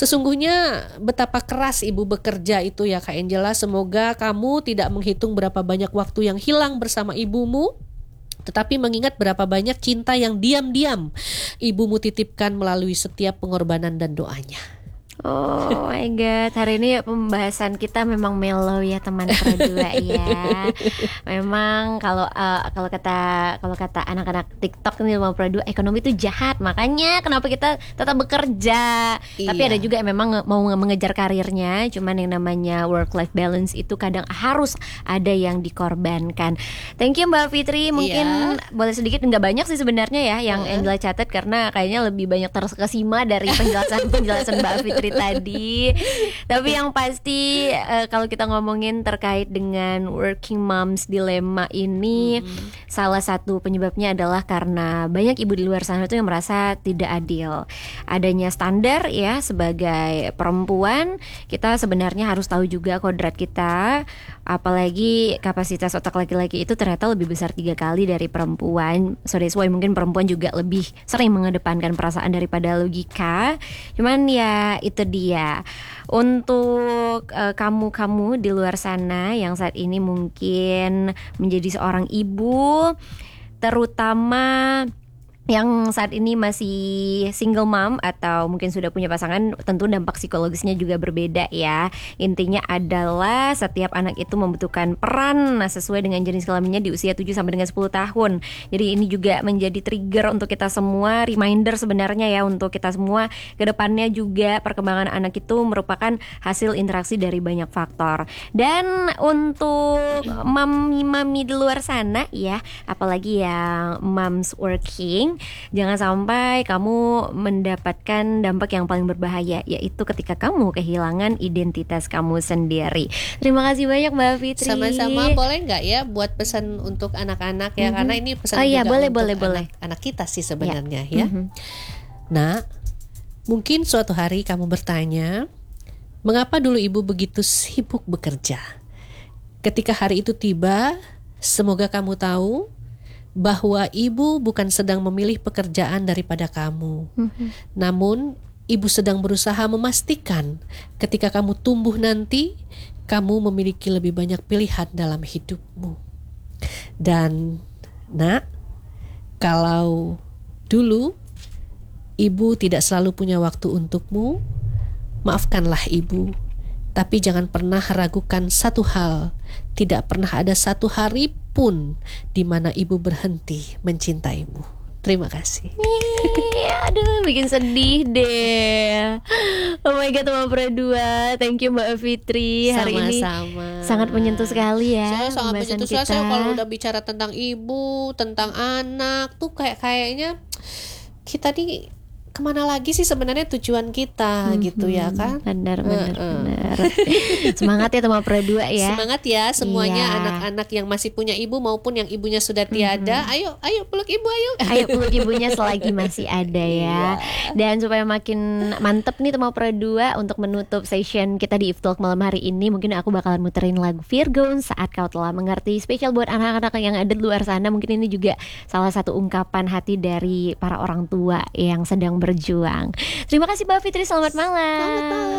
Sesungguhnya betapa keras ibu bekerja itu ya Kak Angela. Semoga kamu tidak menghitung berapa banyak waktu yang hilang bersama ibumu, tetapi mengingat berapa banyak cinta yang diam-diam ibumu titipkan melalui setiap pengorbanan dan doanya. Oh my god, hari ini pembahasan kita memang mellow ya teman Pro2 ya. Memang kalau kata anak-anak TikTok nih teman Pro2, ekonomi itu jahat, makanya kenapa kita tetap bekerja. Tapi ada juga yang memang mau mengejar karirnya, cuman yang namanya work life balance itu kadang harus ada yang dikorbankan. Thank you Mbak Fitri, mungkin boleh sedikit, nggak banyak sih sebenarnya ya yang Angela catat, karena kayaknya lebih banyak terkesima dari penjelasan Mbak Fitri tadi. Tapi yang pasti kalau kita ngomongin terkait dengan working moms dilema ini, salah satu penyebabnya adalah karena banyak ibu di luar sana itu yang merasa tidak adil adanya standar ya. Sebagai perempuan, kita sebenarnya harus tahu juga kodrat kita, apalagi kapasitas otak laki-laki itu ternyata lebih besar 3 kali dari perempuan. So that's why mungkin perempuan juga lebih sering mengedepankan perasaan daripada logika. Cuman ya itu dia. Untuk kamu di luar sana yang saat ini mungkin menjadi seorang ibu, terutama yang saat ini masih single mom atau mungkin sudah punya pasangan, tentu dampak psikologisnya juga berbeda ya. Intinya adalah setiap anak itu membutuhkan peran sesuai dengan jenis kelaminnya di usia 7 sampai dengan 10 tahun. Jadi ini juga menjadi trigger untuk kita semua, reminder sebenarnya ya untuk kita semua ke depannya juga. Perkembangan anak itu merupakan hasil interaksi dari banyak faktor. Dan untuk mami-mami di luar sana ya, apalagi yang moms working, jangan sampai kamu mendapatkan dampak yang paling berbahaya, yaitu ketika kamu kehilangan identitas kamu sendiri. Terima kasih banyak Mbak Fitri. Sama-sama. Boleh nggak ya buat pesan untuk anak-anak ya, karena ini pesan juga boleh. Anak kita sih sebenarnya ya. Nah, mungkin suatu hari kamu bertanya, mengapa dulu ibu begitu sibuk bekerja? Ketika hari itu tiba, semoga kamu tahu bahwa ibu bukan sedang memilih pekerjaan daripada kamu. Namun ibu sedang berusaha memastikan ketika kamu tumbuh nanti, kamu memiliki lebih banyak pilihan dalam hidupmu. Dan nak, kalau dulu ibu tidak selalu punya waktu untukmu, maafkanlah ibu. Tapi jangan pernah ragukan satu hal, tidak pernah ada satu hari pun di mana ibu berhenti mencintaimu. Terima kasih. Aduh, bikin sedih deh. Oh my god, Mama Pro2. Thank you Mbak Fitri. Hari ini sangat menyentuh sekali ya. Saya sangat menyentuh sekali. Saya kalau udah bicara tentang ibu, tentang anak tuh kayaknya kita nih kemana lagi sih sebenarnya tujuan kita gitu ya kan? Benar. Semangat ya teman Pro2 ya. Semangat ya semuanya, anak-anak yang masih punya ibu maupun yang ibunya sudah tiada. Ayo peluk ibu, ayo peluk ibunya selagi masih ada ya. Dan supaya makin mantep nih teman Pro2 untuk menutup session kita di If Talk malam hari ini, mungkin aku bakalan muterin lagu Virgon, Saat Kau Telah Mengerti, spesial buat anak-anak yang ada di luar sana. Mungkin ini juga salah satu ungkapan hati dari para orang tua yang sedang berjuang. Terima kasih Mbak Fitri, selamat malam.